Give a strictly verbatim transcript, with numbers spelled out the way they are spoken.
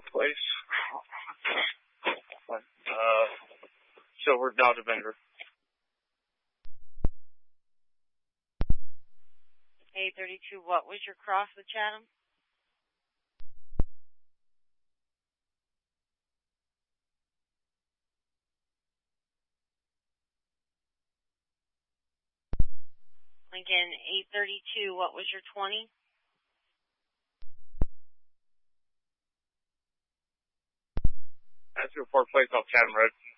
place. Uh, Silver Dodge Avenger. A thirty-two, what was your cross with Chatham? Lincoln, eight thirty-two, what was your twenty? That's your four place off Chatham Road.